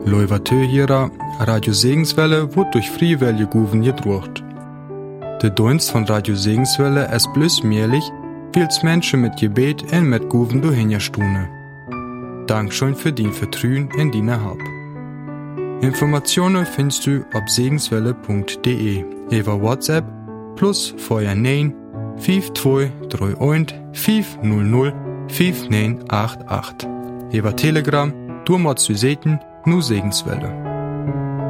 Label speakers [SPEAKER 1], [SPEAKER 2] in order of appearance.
[SPEAKER 1] Leuvatö hierer, Radio Segenswelle wird durch Freiwillige Guven gedruckt. Der Dienst von Radio Segenswelle ist bloß möglich, weil's Menschen mit Gebet und mit Guven durchhingerstune. Dankeschön für dein Vertrauen in deine Hab. Informationen findest du auf segenswelle.de über WhatsApp plus vorher 9 5231 500 5988. Über Telegram, du machst du sehen, nur Segenswelle.